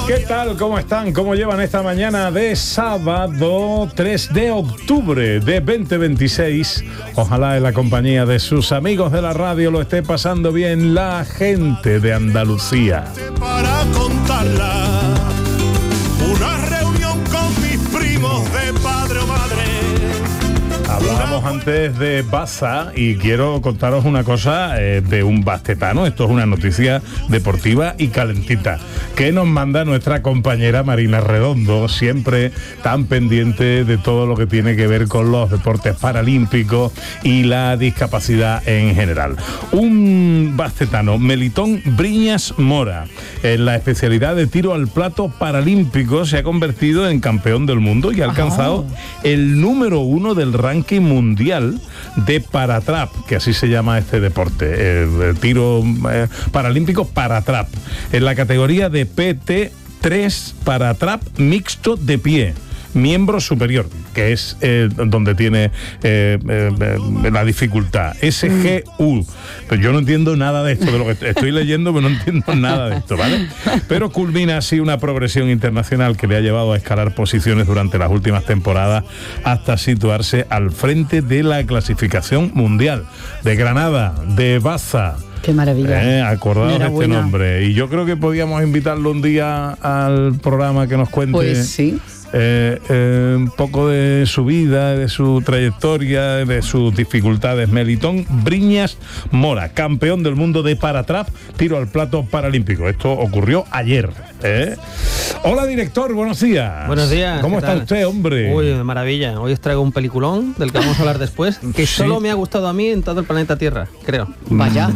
¿Qué tal? ¿Cómo están? ¿Cómo llevan esta mañana de sábado 3 de octubre de 2026? Ojalá en la compañía de sus amigos de la radio lo esté pasando bien la gente de Andalucía. Para contarla, una reunión con mis primos de padre o madre. Hablábamos antes de Baza y quiero contaros una cosa de un bastetano. Esto es una noticia deportiva y calentita que nos manda nuestra compañera Marina Redondo, siempre tan pendiente de todo lo que tiene que ver con los deportes paralímpicos y la discapacidad en general. Un bastetano, Melitón Briñas Mora, en la especialidad de tiro al plato paralímpico, se ha convertido en campeón del mundo y ha alcanzado el número 1 del ranking mundial de paratrap, que así se llama este deporte, el tiro paralímpico paratrap, en la categoría de PT3 paratrap mixto de pie, miembro superior, que es donde tiene la dificultad, SGU. Pero yo no entiendo nada de esto, de lo que estoy leyendo, pero no entiendo nada de esto, ¿vale? Pero culmina así una progresión internacional que le ha llevado a escalar posiciones durante las últimas temporadas hasta situarse al frente de la clasificación mundial. De Granada, de Baza. Qué maravilla. Acordaos de este nombre. Y yo creo que podíamos invitarlo un día al programa que nos cuente. Pues sí. Un poco de su vida, de su trayectoria, de sus dificultades. Melitón Briñas Mora, campeón del mundo de paratrap, tiro al plato paralímpico. Esto ocurrió ayer. Hola, director, buenos días. Buenos días. ¿Cómo está usted, hombre? Uy, de maravilla. Hoy os traigo un peliculón del que vamos a hablar después, que solo me ha gustado a mí en todo el planeta Tierra, creo. Vaya.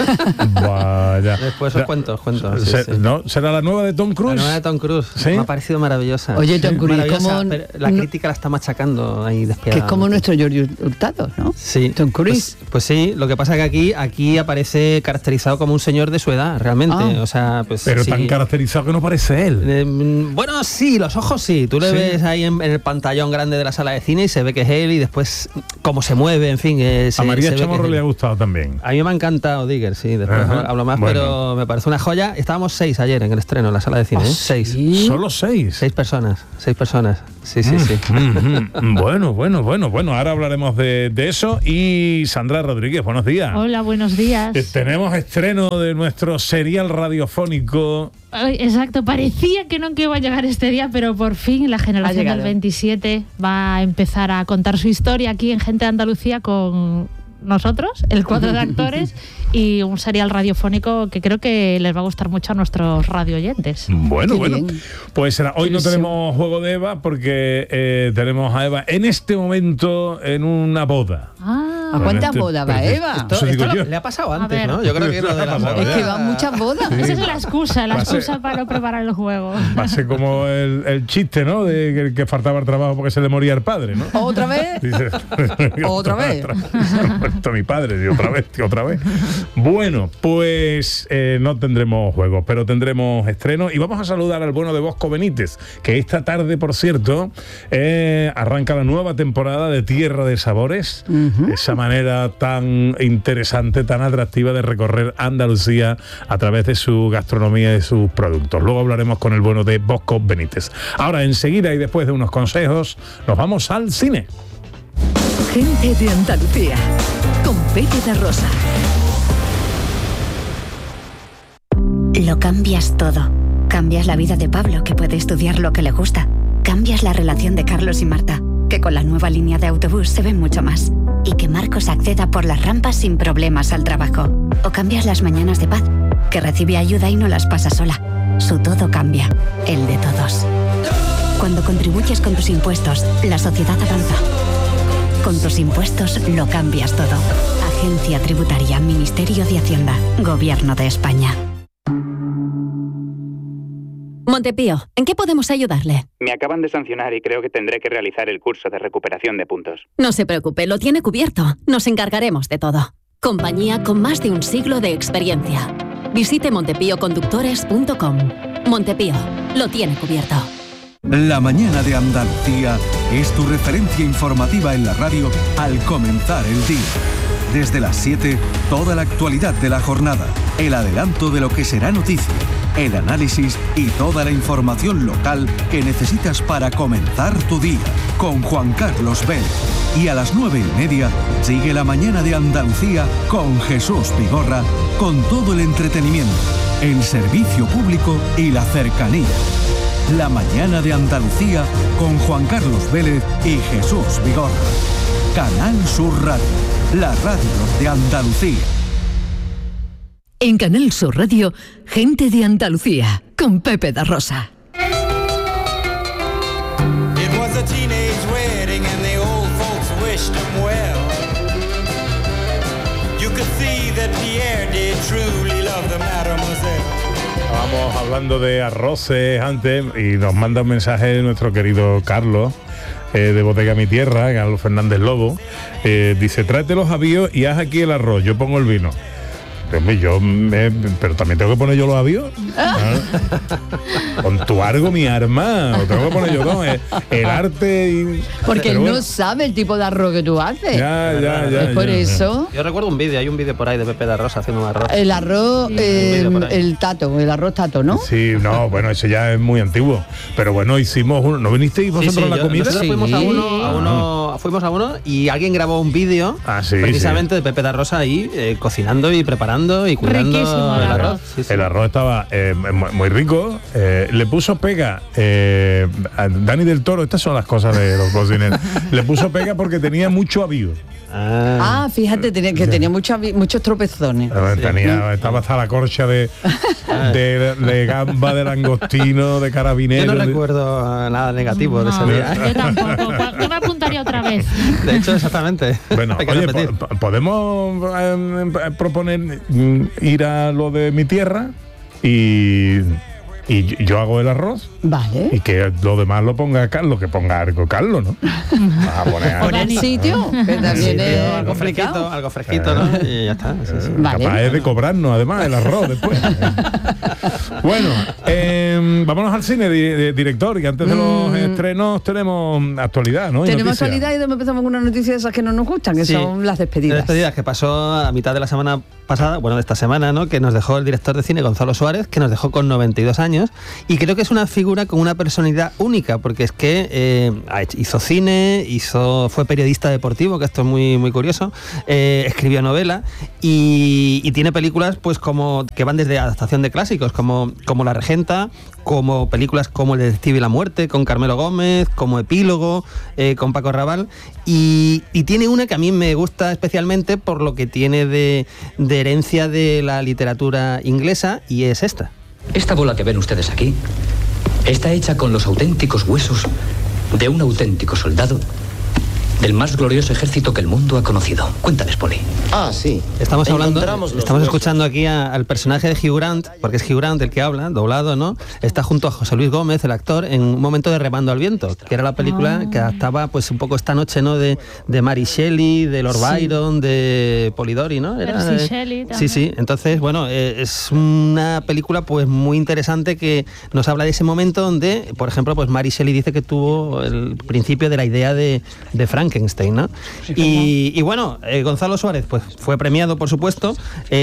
Vaya. Después os cuento. Sí. ¿No? ¿Será la nueva de Tom Cruise? La nueva de Tom Cruise. ¿Sí? Me ha parecido maravillosa. Oye, Tom Cruise, pero la crítica la está machacando ahí despiadadamente. Que es como nuestro George Hurtado, ¿no? Sí. Tom Cruise. Pues sí, lo que pasa es que aquí aparece caracterizado como un señor de su edad, realmente. O sea, pues pero sí. Tan caracterizado que no parece él. Bueno, sí, los ojos sí. Tú le ves ahí en el pantallón grande de la sala de cine y se ve que es él, y después cómo se mueve, en fin. A María Chamorro le ha gustado también. A mí me ha encantado Digger, sí. Después hablo más, bueno. Pero me parece una joya. Estábamos 6 ayer en el estreno, en la sala de cine. 6. ¿Sí? ¿Solo 6? 6 personas. Sí. Bueno. Ahora hablaremos de eso. Y Sandra Rodríguez, buenos días. Hola, buenos días. Tenemos estreno de nuestro serial radiofónico. Exacto, parecía que no iba a llegar este día, pero por fin la generación del 27 va a empezar a contar su historia aquí en Gente de Andalucía con nosotros, el cuadro de actores, y un serial radiofónico que creo que les va a gustar mucho a nuestros radioyentes. Bueno. Pues hoy no tenemos juego de Eva porque tenemos a Eva en este momento en una boda. ¿A cuántas bodas va Eva? Esto le ha pasado antes, ¿no? Yo creo que lo de la boda. Es que van muchas bodas. Esa es la excusa para no preparar el juego. Va a ser como el chiste, ¿no? De que faltaba el trabajo porque se le moría el padre, ¿no? ¿Otra vez? ¿Otra vez? Esto mi padre, otra vez. Bueno, pues no tendremos juegos, pero tendremos estreno y vamos a saludar al bueno de Bosco Benítez, que esta tarde, por cierto, arranca la nueva temporada de Tierra de Sabores. Esa manera tan interesante, tan atractiva de recorrer Andalucía a través de su gastronomía y de sus productos. Luego hablaremos con el bueno de Bosco Benítez. Ahora, enseguida y después de unos consejos, nos vamos al cine. Gente de Andalucía, con Pepe de Rosa. Lo cambias todo. Cambias la vida de Pablo, que puede estudiar lo que le gusta. Cambias la relación de Carlos y Marta, que con la nueva línea de autobús se ven mucho más. Y que Marcos acceda por las rampas sin problemas al trabajo. O cambias las mañanas de Paz, que recibe ayuda y no las pasa sola. Su todo cambia, el de todos. Cuando contribuyes con tus impuestos, la sociedad avanza. Con tus impuestos lo cambias todo. Agencia Tributaria, Ministerio de Hacienda, Gobierno de España. Montepío, ¿en qué podemos ayudarle? Me acaban de sancionar y creo que tendré que realizar el curso de recuperación de puntos. No se preocupe, lo tiene cubierto. Nos encargaremos de todo. Compañía con más de un siglo de experiencia. Visite montepíoconductores.com. Montepío, lo tiene cubierto. La mañana de Andalucía es tu referencia informativa en la radio al comenzar el día. Desde las 7, toda la actualidad de la jornada, el adelanto de lo que será noticia, el análisis y toda la información local que necesitas para comenzar tu día. Con Juan Carlos Vélez. Y a las 9:30 sigue La Mañana de Andalucía con Jesús Vigorra, con todo el entretenimiento, el servicio público y la cercanía. La Mañana de Andalucía con Juan Carlos Vélez y Jesús Vigorra. Canal Sur Radio, la radio de Andalucía. En Canal Sur Radio, Gente de Andalucía, con Pepe da Rosa. Estábamos hablando de arroces antes y nos manda un mensaje nuestro querido Carlos de Bodega Mi Tierra, Carlos Fernández Lobo. Dice, tráete los avíos y haz aquí el arroz, yo pongo el vino. Pero también tengo que poner yo los avíos. Con tu argo mi arma. Lo tengo que poner yo, ¿no? El arte y... Porque él no sabe el tipo de arroz que tú haces. Ya. Es por eso. Yo recuerdo un vídeo, hay un vídeo por ahí de Pepe da Rosa haciendo un arroz. El arroz, el arroz tato, ¿no? Sí, no, bueno, eso ya es muy antiguo. Pero bueno, hicimos uno. ¿No vinisteis vosotros a la comida? Nosotros fuimos a uno y alguien grabó un vídeo precisamente de Pepe da Rosa ahí cocinando y preparando y cuidando el arroz. El arroz estaba muy rico. Le puso pega a Dani del Toro. Estas son las cosas de los cocineros. Le puso pega porque tenía mucho avío. Fíjate, tenía muchos tropezones. Estaba hasta la corcha de gamba, de langostino, de carabinero. Yo no recuerdo nada negativo de ese día. Yo tampoco. Yo me apuntaría otra vez. De hecho, exactamente. Bueno, oye, podemos proponer ir a lo de Mi Tierra y yo hago el arroz. Vale. Y que lo demás lo ponga Carlos, que ponga algo Carlos, ¿no? A poner sitio, que también es complicado. Algo fresquito, ¿no? Y ya está. Vale. Capaz es de cobrarnos, además, el arroz después. Bueno, vámonos al cine, director, y antes de los estrenos tenemos actualidad, ¿no? Tenemos actualidad y después empezamos con una noticia de esas que no nos gustan, que son las despedidas. Las despedidas que pasó a mitad de la semana pasada, de esta semana, ¿no? Que nos dejó el director de cine Gonzalo Suárez, que nos dejó con 92 años, y creo que es una figura con una personalidad única, porque es que hizo cine, fue periodista deportivo, que esto es muy, muy curioso, escribió novela y tiene películas pues como que van desde adaptación de clásicos como La Regenta, como películas como El Detective y la Muerte con Carmelo Gómez, como Epílogo con Paco Rabanne, y tiene una que a mí me gusta especialmente por lo que tiene de herencia de la literatura inglesa, y es esta. Esta bola que ven ustedes aquí está hecha con los auténticos huesos de un auténtico soldado del más glorioso ejército que el mundo ha conocido. Cuéntales, Poli. Sí. Estamos escuchando aquí al personaje de Hugh Grant, porque es Hugh Grant el que habla, doblado, ¿no? Está junto a José Luis Gómez, el actor, en un momento de Remando al viento, que era la película que adaptaba pues un poco esta noche, ¿no? De Mary Shelley, de Lord Byron, de Polidori, ¿no? Percy Shelley también. Sí. Entonces, bueno, es una película pues muy interesante que nos habla de ese momento donde, por ejemplo, pues Mary Shelley dice que tuvo el principio de la idea de Frankenstein, ¿no? Y bueno, Gonzalo Suárez pues fue premiado, por supuesto,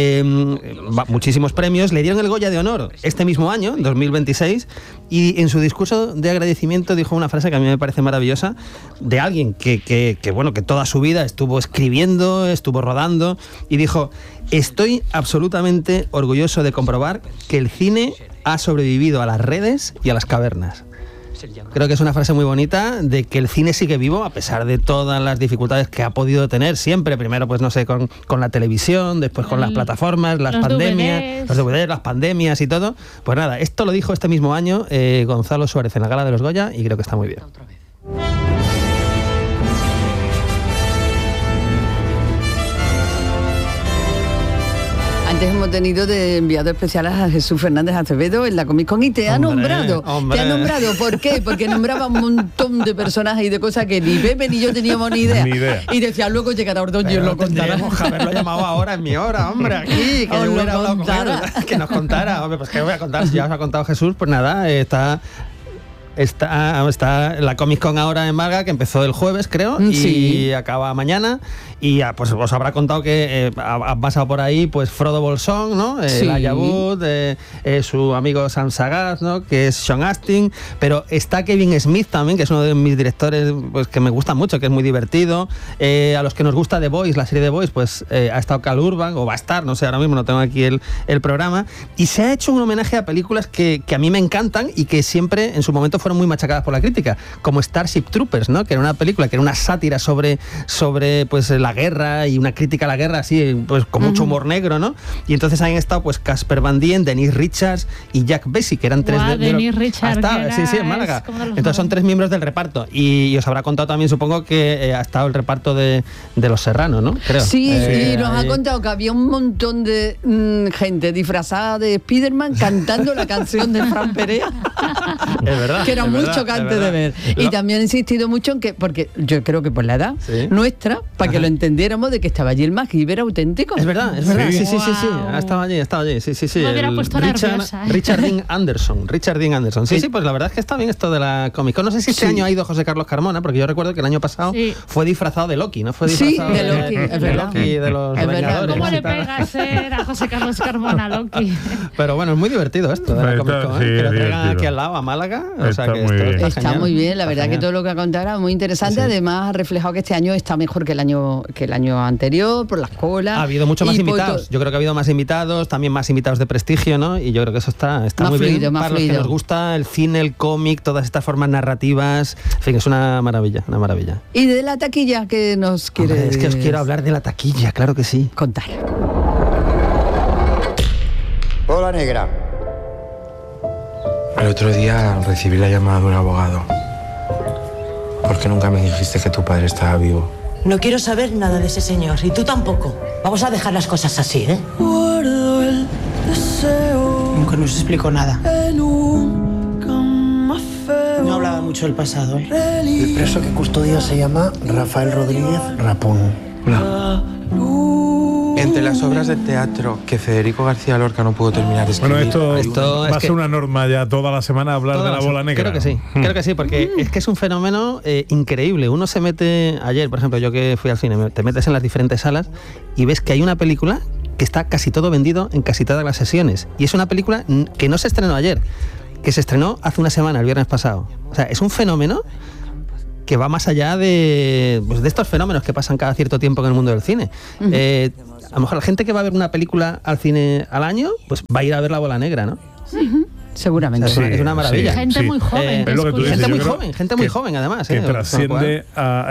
muchísimos premios. Le dieron el Goya de Honor este mismo año, 2026, y en su discurso de agradecimiento dijo una frase que a mí me parece maravillosa, de alguien que toda su vida estuvo escribiendo, estuvo rodando, y dijo: estoy absolutamente orgulloso de comprobar que el cine ha sobrevivido a las redes y a las cavernas. Creo que es una frase muy bonita de que el cine sigue vivo a pesar de todas las dificultades que ha podido tener siempre. Primero, pues no sé, con la televisión, después con las plataformas, las pandemias, los DVDs, las pandemias y todo. Pues nada, esto lo dijo este mismo año Gonzalo Suárez en la gala de los Goya, y creo que está muy bien. Antes hemos tenido de enviado especiales a Jesús Fernández Acevedo en la Comic Con, y te ha nombrado. Te ha nombrado. ¿Por qué? Porque nombraba un montón de personajes y de cosas que ni Pepe ni yo teníamos ni idea. Y decía, luego llegará Ordóñez y lo contará. Tendríamos que haberlo llamado ahora, en mi hora, hombre, aquí, que yo hubiera hablado con él, que nos contara. Hombre, pues que voy a contar, si ya os ha contado Jesús, pues nada, está... está la Comic Con ahora en Málaga, que empezó el jueves, creo, y acaba mañana. Y pues os habrá contado que ha pasado por ahí pues Frodo Bolsón, ¿no? Elijah Wood, su amigo Sam Sagaz, ¿no? Que es Sean Astin, pero está Kevin Smith también, que es uno de mis directores pues que me gusta mucho, que es muy divertido. A los que nos gusta The Boys, la serie The Boys, pues ha estado Cal Urban, o va a estar, no sé, ahora mismo no tengo aquí el programa, y se ha hecho un homenaje a películas que a mí me encantan y que siempre en su momento fueron muy machacadas por la crítica, como Starship Troopers, ¿no? Que era una película, que era una sátira sobre pues la guerra y una crítica a la guerra así, pues con mucho humor negro, ¿no? Y entonces han estado pues Casper Van Dien, Denise Richards y Jack Basie, que eran tres Denise Richards, sí, en Málaga. Entonces son 3 miembros del reparto, y os habrá contado también, supongo, que ha estado el reparto de Los Serranos, ¿no? Creo. Sí, y nos ha contado que había un montón de gente disfrazada de Spiderman cantando la canción de Fran Perea. Es verdad. Que era muy chocante de ver. Y también he insistido mucho en que, porque yo creo que por la edad nuestra, para que lo entendiéramos, de que estaba allí el MacGyver auténtico. Es verdad. Sí. Estaba allí. Sí. Me hubiera puesto nerviosa. Richard Dean Anderson. Sí, pues la verdad es que está bien esto de la Comic Con. No sé si este año ha ido José Carlos Carmona, porque yo recuerdo que el año pasado fue disfrazado de Loki, ¿no? Fue disfrazado de Loki, es verdad. Loki, de los Vengadores. ¿Cómo le pega ser a José Carlos Carmona Loki? Pero bueno, es muy divertido esto de la Comic Con, que lo traigan aquí al lado, a Málaga. O sea que está muy bien, la verdad que todo lo que ha contado era muy interesante. Además ha reflejado que este año está mejor que el año anterior, por las colas. Ha habido mucho más invitados. Yo creo que ha habido más invitados, también más invitados de prestigio, ¿no? Y yo creo que eso está muy bien para los que nos gusta el cine, el cómic, todas estas formas narrativas. En fin, es una maravilla. ¿Y de la taquilla que nos quieres? Hombre, es que os quiero hablar de la taquilla, claro que sí. Contar. Hola, negra. El otro día recibí la llamada de un abogado. ¿Por qué nunca me dijiste que tu padre estaba vivo? No quiero saber nada de ese señor, y tú tampoco. Vamos a dejar las cosas así, ¿eh? Nunca nos explicó nada. No hablaba mucho del pasado, ¿eh? El preso que custodia se llama Rafael Rodríguez Rapón. Hola. Entre las obras de teatro que Federico García Lorca no pudo terminar de escribir... Bueno, esto va a ser una norma ya toda la semana hablar de la bola negra. Creo que sí, porque es que es un fenómeno increíble. Uno se mete... Ayer, por ejemplo, yo que fui al cine, te metes en las diferentes salas y ves que hay una película que está casi todo vendido en casi todas las sesiones. Y es una película que no se estrenó ayer, que se estrenó hace una semana, el viernes pasado. O sea, es un fenómeno que va más allá de estos fenómenos que pasan cada cierto tiempo en el mundo del cine. A lo mejor la gente que va a ver una película al cine al año, pues va a ir a ver La Bola Negra, ¿no? Seguramente. O sea, es una maravilla. Gente muy joven. Gente muy joven, además. Que trasciende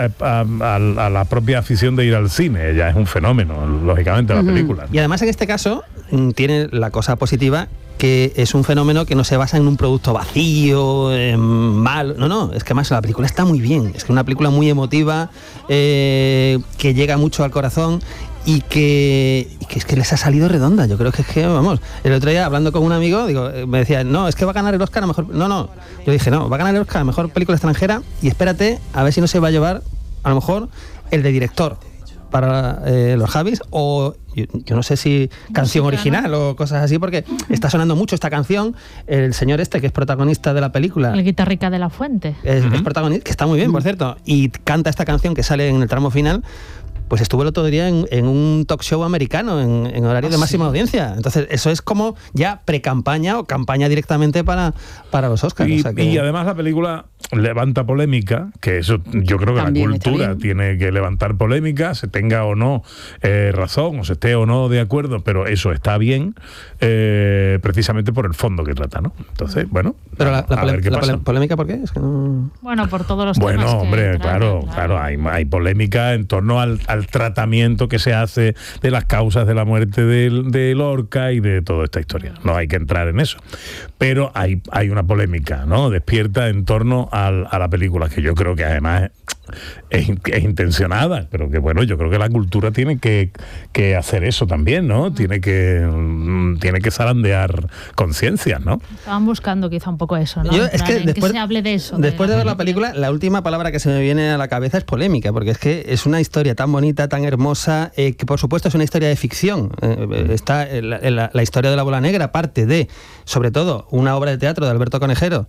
a la propia afición de ir al cine. Ya es un fenómeno, lógicamente, la película. Y además en este caso tiene la cosa positiva que es un fenómeno que no se basa en un producto vacío, mal. No, es que además la película está muy bien. Es que una película muy emotiva, que llega mucho al corazón y que es que les ha salido redonda. Yo creo que es que, vamos, el otro día hablando con un amigo, me decía, no, es que va a ganar el Oscar a mejor... No, yo dije, no, va a ganar el Oscar a mejor película extranjera y espérate a ver si no se va a llevar a lo mejor el de director para los Javis, o yo no sé si canción original o cosas así, porque está sonando mucho esta canción. El señor que es protagonista de la película, el Guitarrica de la Fuente, es protagonista, que está muy bien, por cierto, y canta esta canción que sale en el tramo final. Pues estuvo el otro día en un talk show americano en horario de máxima audiencia. Entonces eso es como ya pre-campaña o campaña directamente para los Oscars. Y además la película levanta polémica, que eso yo creo que también la cultura tiene que levantar polémica, se tenga o no razón, o se esté o no de acuerdo, pero eso está bien, precisamente por el fondo que trata, ¿no? Entonces, bueno, pero la polémica, ¿por qué? Es que no... Bueno, por todos los temas. Bueno, hombre, claro, hay polémica en torno al tratamiento que se hace de las causas de la muerte de Lorca y de toda esta historia. No hay que entrar en eso. Pero hay una polémica, ¿no? Despierta en torno a la película, que yo creo que además es intencionada, pero que bueno, yo creo que la cultura tiene que hacer eso también, ¿no? Tiene que zarandear conciencias, ¿no? Estaban buscando quizá un poco eso, ¿no? Es que después, que se hable de eso. Después de ver la película, la última palabra que se me viene a la cabeza es polémica, porque es que es una historia tan bonita, tan hermosa, que por supuesto es una historia de ficción. Está la historia de La Bola Negra, parte de, sobre todo, una obra de teatro de Alberto Conejero,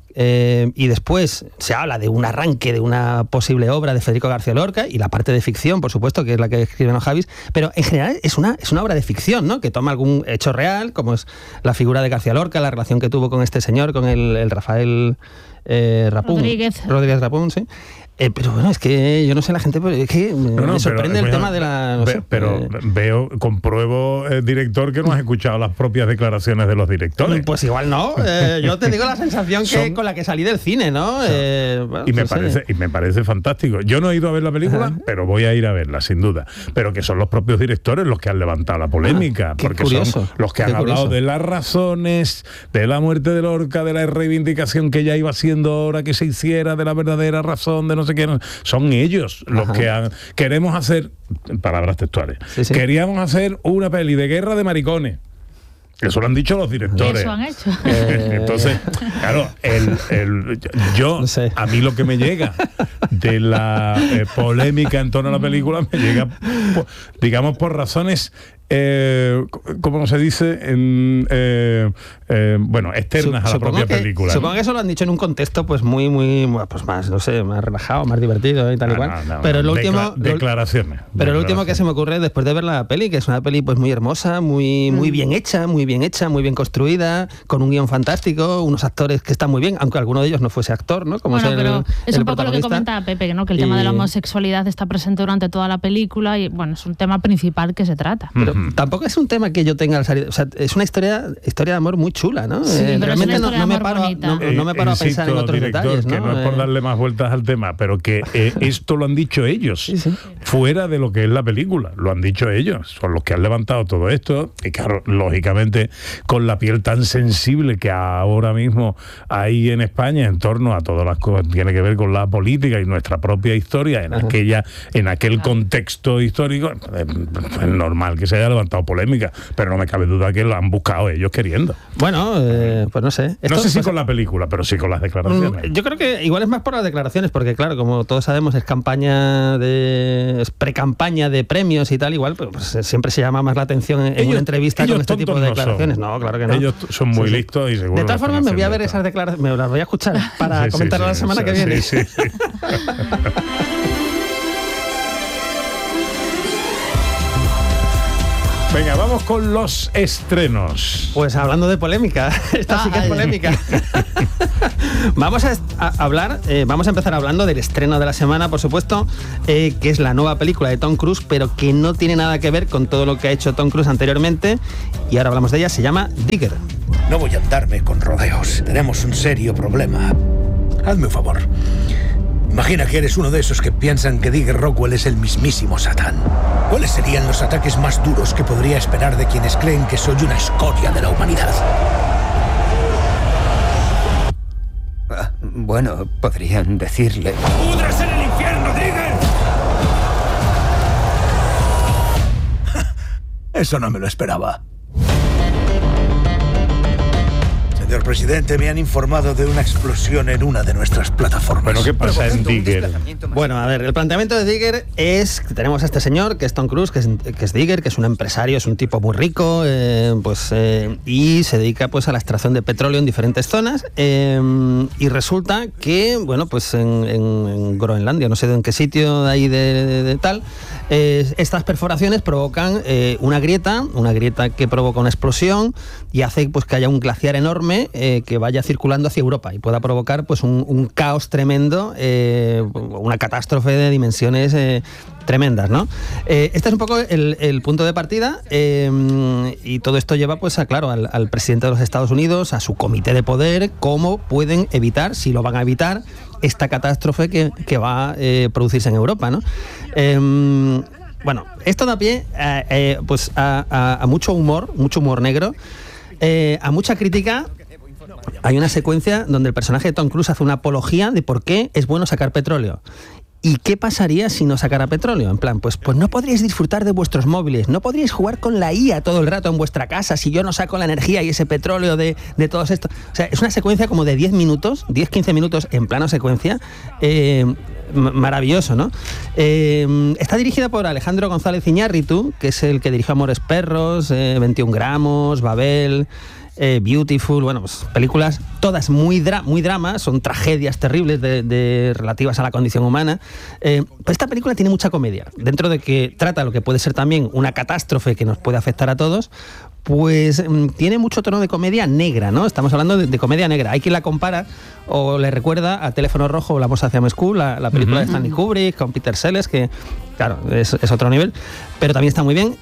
Y después se habla de un arranque de una posible obra de Federico García Lorca y la parte de ficción, por supuesto, que es la que escriben los Javis, pero en general es una obra de ficción, ¿no? Que toma algún hecho real, como es la figura de García Lorca, la relación que tuvo con este señor, con el Rafael Rapún. Rodríguez Rapún, sí. Pero bueno, es que yo no sé, la gente, es que me sorprende el tema de la... No sé, compruebo, director, que no has escuchado las propias declaraciones de los directores. Pues igual no. Yo te digo la sensación con la que salí del cine, ¿no? Y me parece fantástico. Yo no he ido a ver la película, pero voy a ir a verla, sin duda. Pero que son los propios directores los que han levantado la polémica, porque curioso, son los que han hablado de las razones, de la muerte de Lorca, de la reivindicación que ya iba haciendo hora que se hiciera, de la verdadera razón, de no sé qué. Son ellos los que queremos hacer, palabras textuales, queríamos hacer una peli de guerra de maricones. Eso lo han dicho los directores. Eso han hecho. Entonces, claro, a mí lo que me llega de la polémica en torno a la película me llega, digamos, por razones, ¿cómo se dice? Externas a la propia película. Supongo que eso lo han dicho en un contexto pues muy pues más, no sé, más relajado, más divertido y tal igual. Pero lo último... Declaraciones. Pero lo último que se me ocurre después de ver la peli, que es una peli pues muy hermosa, muy bien hecha, muy bien construida, con un guión fantástico, unos actores que están muy bien, aunque alguno de ellos no fuese actor, ¿no? Como pero es un poco lo que comentaba Pepe, ¿no? Que el tema de la homosexualidad está presente durante toda la película y, bueno, es un tema principal que se trata. Pero tampoco es un tema que yo tenga al salir, o sea, es una historia de amor muy chula, ¿no? Sí, realmente no me paro a pensar en otros detalles, ¿no? Que no es por darle más vueltas al tema, pero que esto lo han dicho ellos, fuera de lo que es la película, lo han dicho ellos, son los que han levantado todo esto, y claro, lógicamente, con la piel tan sensible que ahora mismo hay en España en torno a todas las cosas que tiene que ver con la política y nuestra propia historia en aquel contexto histórico, es normal que se haya levantado polémica, pero no me cabe duda que lo han buscado ellos queriendo. Bueno, pues no sé. No sé si con la película, pero sí con las declaraciones. Yo creo que igual es más por las declaraciones, porque claro, como todos sabemos, es pre-campaña de premios y tal, igual, pues siempre se llama más la atención en una entrevista con este tipo de declaraciones. No, claro que no. Ellos son muy listos y seguro. De todas formas, me voy a ver esas declaraciones, me las voy a escuchar para comentarlas la semana que viene. Sí. Venga, vamos con los estrenos. Pues hablando de polémica, esta sí que es polémica. Vamos a empezar hablando del estreno de la semana, por supuesto, que es la nueva película de Tom Cruise, pero que no tiene nada que ver con todo lo que ha hecho Tom Cruise anteriormente, y ahora hablamos de ella. Se llama Digger. No voy a andarme con rodeos. Tenemos un serio problema. Hazme un favor. Imagina que eres uno de esos que piensan que Digger Rockwell es el mismísimo Satán. ¿Cuáles serían los ataques más duros que podría esperar de quienes creen que soy una escoria de la humanidad? Bueno, podrían decirle... ¡Pudras en el infierno, Digger! Eso no me lo esperaba. Señor presidente, me han informado de una explosión en una de nuestras plataformas. ¿Pero qué pasa en Digger? Bueno, a ver, el planteamiento de Digger es que tenemos a este señor, que es Tom Cruise, que es Digger, que es un empresario, es un tipo muy rico, y se dedica pues a la extracción de petróleo en diferentes zonas, y resulta que, bueno, pues en Groenlandia, no sé en qué sitio de ahí de tal, estas perforaciones provocan una grieta que provoca una explosión y hace pues que haya un glaciar enorme que vaya circulando hacia Europa y pueda provocar pues un caos tremendo, una catástrofe de dimensiones tremendas, ¿no? Este es un poco el punto de partida, y todo esto lleva pues al presidente de los Estados Unidos, a su comité de poder, cómo pueden evitar, si lo van a evitar, esta catástrofe que va a producirse en Europa, ¿no? Bueno, esto da pie pues a mucho humor negro, a mucha crítica. Hay una secuencia donde el personaje de Tom Cruise hace una apología de por qué es bueno sacar petróleo. ¿Y qué pasaría si no sacara petróleo? En plan, pues no podríais disfrutar de vuestros móviles, no podríais jugar con la IA todo el rato en vuestra casa si yo no saco la energía y ese petróleo de todos estos. O sea, es una secuencia como de 10-15 minutos en plano secuencia, maravilloso, ¿no? Está dirigida por Alejandro González Iñárritu, que es el que dirigió Amores Perros, 21 gramos, Babel... Beautiful, bueno, pues películas todas muy drama, son tragedias terribles relativas a la condición humana. Pero esta película tiene mucha comedia, dentro de que trata lo que puede ser también una catástrofe que nos puede afectar a todos. Pues tiene mucho tono de comedia negra, ¿no? Estamos hablando de comedia negra. Hay quien la compara o le recuerda a Teléfono Rojo o La Voz hacia Moscú, la película de Stanley Kubrick con Peter Sellers, que claro, es otro nivel, pero también está muy bien.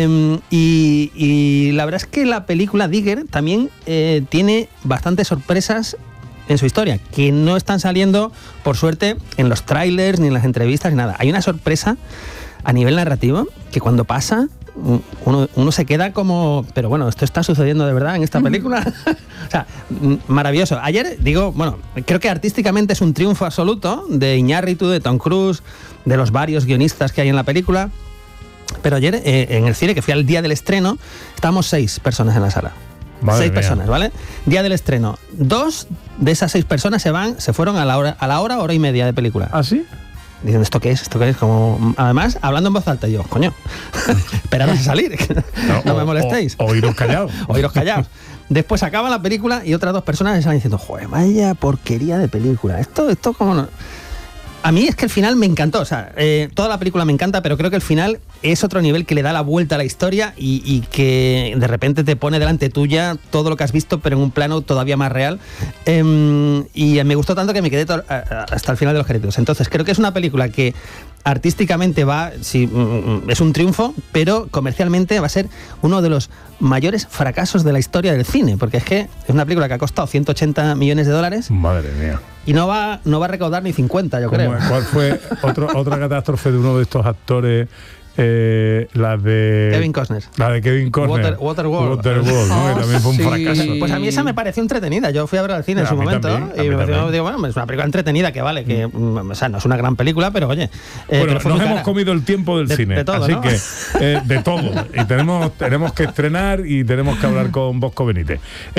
Y la verdad es que la película Digger también tiene bastantes sorpresas en su historia, que no están saliendo, por suerte, en los trailers, ni en las entrevistas, ni nada. Hay una sorpresa a nivel narrativo que cuando pasa... Uno se queda como, pero bueno, esto está sucediendo de verdad en esta película. O sea, maravilloso. Ayer, creo que artísticamente es un triunfo absoluto de Iñárritu, de Tom Cruise, de los varios guionistas que hay en la película. Pero ayer, en el cine, que fui al día del estreno, estábamos 6 personas en la sala. Madre 6 mía. personas, ¿vale? Día del estreno. 2 de esas 6 personas se fueron a la hora y media de película. ¿Ah, sí? Diciendo, ¿esto qué es? ¿Esto qué es? Como, además, hablando en voz alta, yo, coño, esperaros a salir, no me molestéis. O iros callados. O iros callados. Después acaba la película y otras 2 personas estaban diciendo, joder, vaya porquería de película. Esto como no... A mí es que el final me encantó, o sea, toda la película me encanta, pero creo que el final es otro nivel que le da la vuelta a la historia y que de repente te pone delante tuya todo lo que has visto, pero en un plano todavía más real. Y me gustó tanto que me quedé hasta el final de los créditos. Entonces, creo que es una película que artísticamente es un triunfo, pero comercialmente va a ser uno de los mayores fracasos de la historia del cine, porque es que es una película que ha costado $180 millones. Madre mía. Y no va a recaudar ni 50, yo creo. ¿Cuál fue otra catástrofe de uno de estos actores? La de Kevin Costner. La de Kevin Costner. Waterworld, ¿no? Que también fue un fracaso. Pues a mí esa me pareció entretenida. Yo fui a ver al cine en su momento y me pareció, digo, bueno, es una película entretenida que vale, que o sea, no es una gran película, pero oye. Bueno, nos hemos comido el tiempo del cine, de todo, así, ¿no? Que de todo. Y tenemos que estrenar y tenemos que hablar con Bosco Benítez.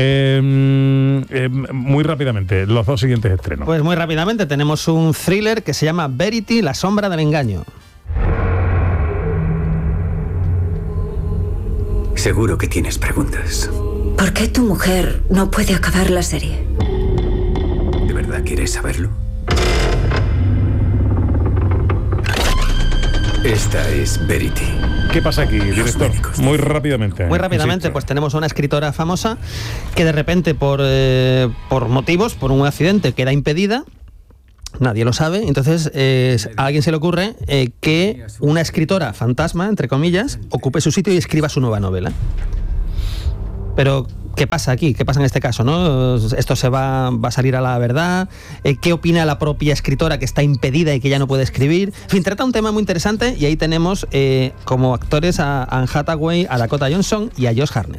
Muy rápidamente, los 2 siguientes estrenos. Pues muy rápidamente tenemos un thriller que se llama Verity, la sombra del engaño. Seguro que tienes preguntas. ¿Por qué tu mujer no puede acabar la serie? ¿De verdad quieres saberlo? Esta es Verity. ¿Qué pasa aquí, director? Muy rápidamente. Muy rápidamente, pues tenemos a una escritora famosa que de repente por motivos, por un accidente, queda impedida. Nadie lo sabe, entonces a alguien se le ocurre que una escritora fantasma, entre comillas, ocupe su sitio y escriba su nueva novela. Pero, ¿qué pasa aquí? ¿Qué pasa en este caso, no? ¿Esto va a salir a la verdad? ¿Qué opina la propia escritora que está impedida y que ya no puede escribir? En fin, trata un tema muy interesante y ahí tenemos como actores a Anne Hathaway, a Dakota Johnson y a Josh Hartnett.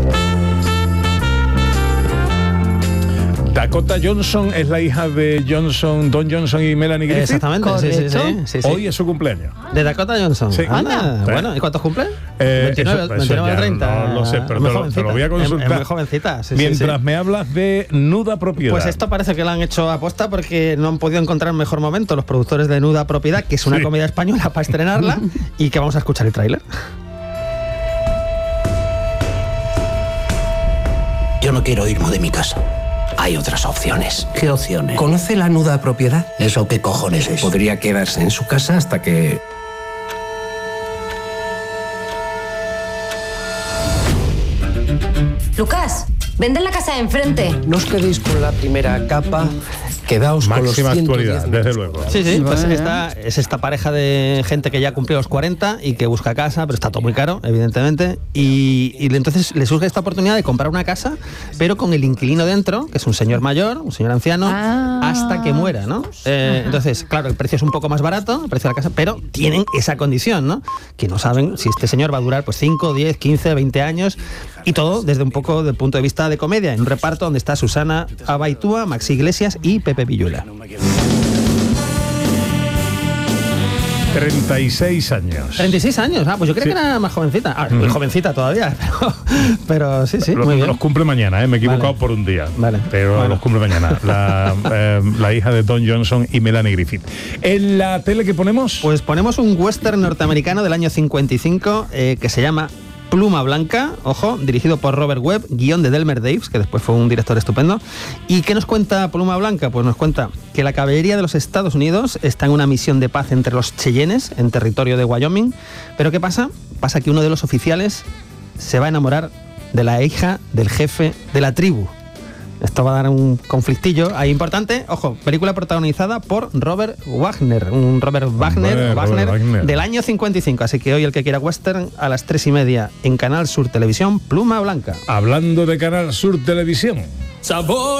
Dakota Johnson es la hija de Don Johnson y Melanie Griffith. Exactamente, sí. Hoy es su cumpleaños. ¿De Dakota Johnson? Sí. Anda, bueno, ¿y cuántos cumple? 29 o 30. No lo sé, pero te lo voy a consultar. Es muy jovencita. Mientras me hablas de Nuda Propiedad. Pues esto parece que lo han hecho a posta porque no han podido encontrar un mejor momento los productores de Nuda Propiedad, que es una comedia española, para estrenarla y que vamos a escuchar el tráiler. Yo no quiero irme de mi casa. Hay otras opciones. ¿Qué opciones? ¿Conoce la Nuda Propiedad? ¿Eso qué cojones es? Podría quedarse en su casa hasta que... Lucas, vende la casa de enfrente. No os quedéis con la primera capa, quedaos con los 110. Actualidad, desde luego. Sí, pues es esta pareja de gente que ya cumplió los 40 y que busca casa, pero está todo muy caro, evidentemente, y entonces le surge esta oportunidad de comprar una casa, pero con el inquilino dentro, que es un señor mayor, un señor anciano, hasta que muera, ¿no? Entonces, claro, el precio es un poco más barato, el precio de la casa, pero tienen esa condición, ¿no? Que no saben si este señor va a durar pues 5, 10, 15, 20 años, y todo desde un poco del punto de vista de comedia, en un reparto donde está Susana Abaitúa, Maxi Iglesias y Pepe Villuela. 36 años. 36 años, pues yo creo que era más jovencita. Muy jovencita todavía, pero sí, muy bien. Los cumple mañana, me he equivocado por un día. Vale. Pero los cumple mañana. La hija de Don Johnson y Melanie Griffith. ¿En la tele que ponemos? Pues ponemos un western norteamericano del año 55 que se llama Pluma Blanca, ojo, dirigido por Robert Webb, guión de Delmer Daves, que después fue un director estupendo. ¿Y qué nos cuenta Pluma Blanca? Pues nos cuenta que la caballería de los Estados Unidos está en una misión de paz entre los Cheyennes, en territorio de Wyoming. Pero ¿qué pasa? Pasa que uno de los oficiales se va a enamorar de la hija del jefe de la tribu. Esto va a dar un conflictillo ahí importante. Ojo, película protagonizada por Robert Wagner, un Robert Wagner del año 55. Así que hoy el que quiera western a las 3:30 en Canal Sur Televisión, Pluma Blanca. Hablando de Canal Sur Televisión. Sabor.